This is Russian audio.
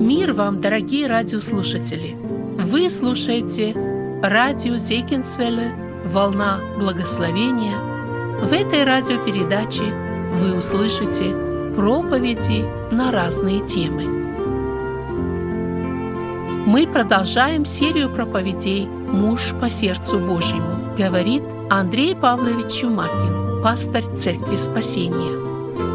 Мир вам, дорогие радиослушатели! Вы слушаете радио Зегенсвелле «Волна благословения». В этой радиопередаче вы услышите проповеди на разные темы. Мы продолжаем серию проповедей «Муж по сердцу Божьему», говорит Андрей Павлович Чумакин, пастырь Церкви Спасения.